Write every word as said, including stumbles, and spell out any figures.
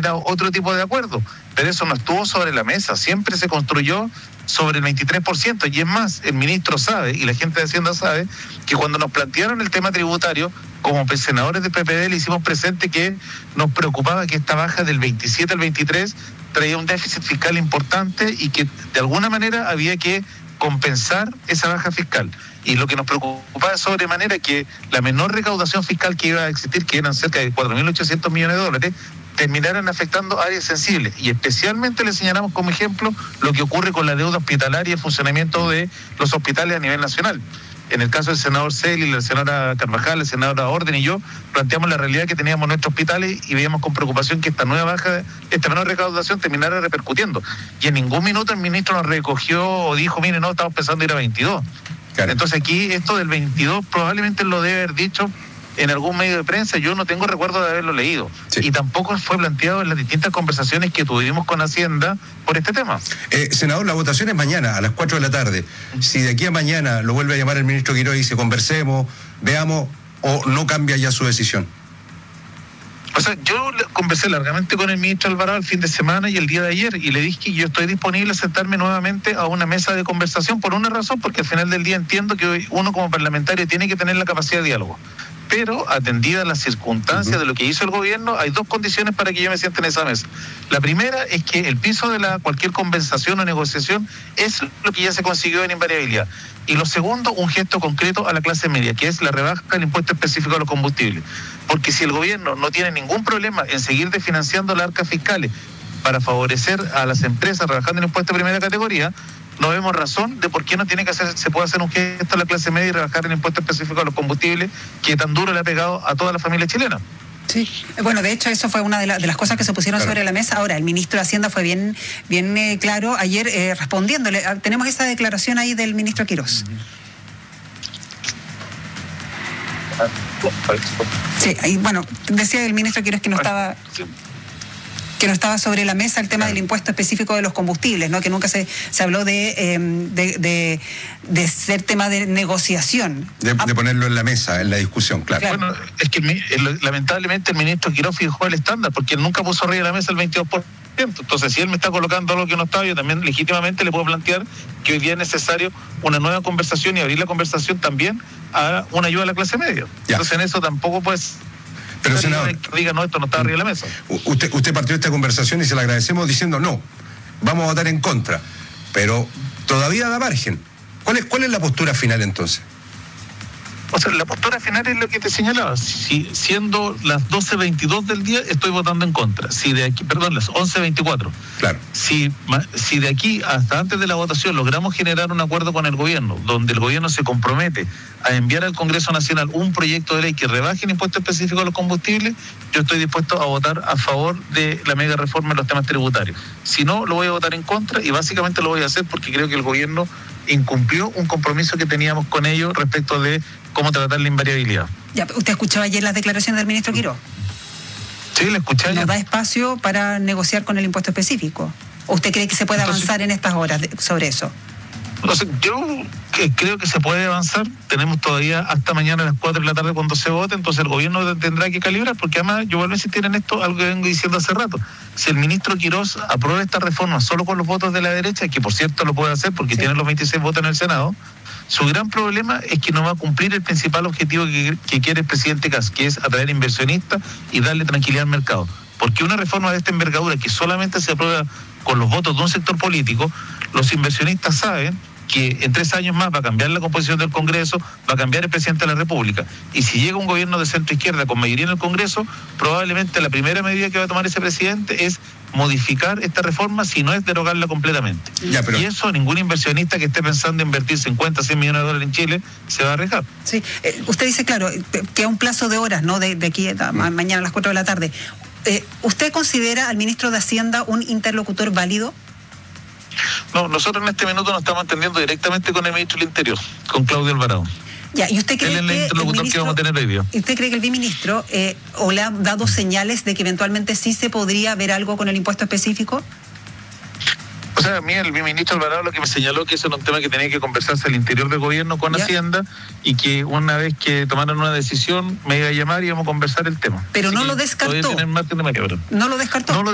generado otro tipo de acuerdo, pero eso no estuvo sobre la mesa, siempre se construyó sobre el veintitrés por ciento, y es más, el ministro sabe, y la gente de Hacienda sabe, que cuando nos plantearon el tema tributario, como senadores del P P D le hicimos presente que nos preocupaba que esta baja del veintisiete al veintitrés traía un déficit fiscal importante y que de alguna manera había que compensar esa baja fiscal. Y lo que nos preocupaba de sobremanera que la menor recaudación fiscal que iba a existir, que eran cerca de cuatro mil ochocientos millones de dólares, terminaran afectando áreas sensibles. Y especialmente le señalamos como ejemplo lo que ocurre con la deuda hospitalaria y el funcionamiento de los hospitales a nivel nacional. En el caso del senador Celi, la senadora Carvajal, la senadora Orden y yo, planteamos la realidad que teníamos en nuestros hospitales y veíamos con preocupación que esta nueva baja, esta menor recaudación terminara repercutiendo. Y en ningún minuto el ministro nos recogió o dijo, mire, no, estamos pensando ir a veintidós. Claro. Entonces aquí esto del veintidós probablemente lo debe haber dicho en algún medio de prensa, yo no tengo recuerdo de haberlo leído. Sí. Y tampoco fue planteado en las distintas conversaciones que tuvimos con Hacienda por este tema. Eh, senador, la votación es mañana, a las cuatro de la tarde. Si de aquí a mañana lo vuelve a llamar el ministro Quirós y dice, conversemos, veamos, o no cambia ya su decisión. O sea, yo conversé largamente con el ministro Alvarado el fin de semana y el día de ayer, y le dije que yo estoy disponible a sentarme nuevamente a una mesa de conversación por una razón, porque al final del día entiendo que uno como parlamentario tiene que tener la capacidad de diálogo. Pero atendida las circunstancias uh-huh. de lo que hizo el gobierno, hay dos condiciones para que yo me siente en esa mesa. La primera es que el piso de la cualquier compensación o negociación es lo que ya se consiguió en invariabilidad. Y lo segundo, un gesto concreto a la clase media, que es la rebaja del impuesto específico a los combustibles. Porque si el gobierno no tiene ningún problema en seguir desfinanciando las arcas fiscales para favorecer a las empresas rebajando el impuesto de primera categoría, no vemos razón de por qué no tiene que hacer, se puede hacer un gesto a la clase media y rebajar el impuesto específico a los combustibles que tan duro le ha pegado a toda la familia chilena. Sí, bueno, de hecho eso fue una de, la, de las cosas que se pusieron claro. sobre la mesa. Ahora, el ministro de Hacienda fue bien, bien eh, claro ayer eh, respondiéndole. Tenemos esa declaración ahí del ministro Quirós. Sí, ahí, bueno, decía el ministro Quirós que no estaba... que no estaba sobre la mesa el tema claro. del impuesto específico de los combustibles, ¿no? Que nunca se, se habló de, eh, de, de, de ser tema de negociación. De, de ponerlo en la mesa, en la discusión, claro. claro. Bueno, es que el, el, lamentablemente el ministro Quirós fijó el estándar, porque él nunca puso arriba de la mesa el veintidós por ciento. Entonces, si él me está colocando algo que no estaba, yo también legítimamente le puedo plantear que hoy día es necesario una nueva conversación y abrir la conversación también a una ayuda a la clase media. Ya. Entonces, en eso tampoco, pues... Pero, senador, diga, no, esto no está arriba de la mesa. Usted, usted partió esta conversación y se la agradecemos diciendo no, vamos a votar en contra, pero todavía da margen. ¿Cuál es, cuál es la postura final entonces? O sea, la postura final es lo que te señalaba. Si siendo las doce veintidós del día, estoy votando en contra. Si de aquí, perdón, las once veinticuatro. Claro. Si, si de aquí hasta antes de la votación logramos generar un acuerdo con el gobierno, donde el gobierno se compromete a enviar al Congreso Nacional un proyecto de ley que rebaje el impuesto específico a los combustibles, yo estoy dispuesto a votar a favor de la mega reforma en los temas tributarios. Si no, lo voy a votar en contra, y básicamente lo voy a hacer porque creo que el gobierno incumplió un compromiso que teníamos con ellos respecto de cómo tratar la invariabilidad. Ya, ¿usted escuchó ayer las declaraciones del ministro Quirós? Sí, la escuché ayer. ¿No da espacio para negociar con el impuesto específico? ¿O usted cree que se puede Entonces, avanzar en estas horas de, sobre eso? No sé, yo creo que se puede avanzar. Tenemos todavía hasta mañana a las cuatro de la tarde cuando se vote, entonces el gobierno tendrá que calibrar, porque además yo vuelvo a insistir en esto, algo que vengo diciendo hace rato. Si el ministro Quirós aprueba esta reforma solo con los votos de la derecha, que por cierto lo puede hacer porque sí. tiene los veintiséis votos en el Senado, su gran problema es que no va a cumplir el principal objetivo que, que quiere el presidente Kast, que es atraer inversionistas y darle tranquilidad al mercado. Porque una reforma de esta envergadura que solamente se aprueba con los votos de un sector político, los inversionistas saben que en tres años más va a cambiar la composición del Congreso, va a cambiar el presidente de la República. Y si llega un gobierno de centro izquierda con mayoría en el Congreso, probablemente la primera medida que va a tomar ese presidente es modificar esta reforma, si no es derogarla completamente. Ya, pero... Y eso ningún inversionista que esté pensando en invertir cincuenta, cien millones de dólares en Chile se va a arriesgar. Sí, eh, usted dice, claro, que a un plazo de horas, ¿no? De, de aquí a mm. mañana a las cuatro de la tarde. Eh, ¿Usted considera al ministro de Hacienda un interlocutor válido? No, nosotros en este minuto nos estamos entendiendo directamente con el ministro del Interior, con Claudio Alvarado. Ya, ¿y usted cree Él es el que interlocutor el ministro, que vamos a tener hoy día? ¿Y usted cree que el viceministro eh, o le ha dado señales de que eventualmente sí se podría ver algo con el impuesto específico? O sea, a mí el viceministro Alvarado lo que me señaló que eso era un tema que tenía que conversarse al interior del gobierno con ¿Ya? Hacienda, y que una vez que tomaran una decisión me iba a llamar y íbamos a conversar el tema. Pero Así no lo descartó. No lo descartó. No lo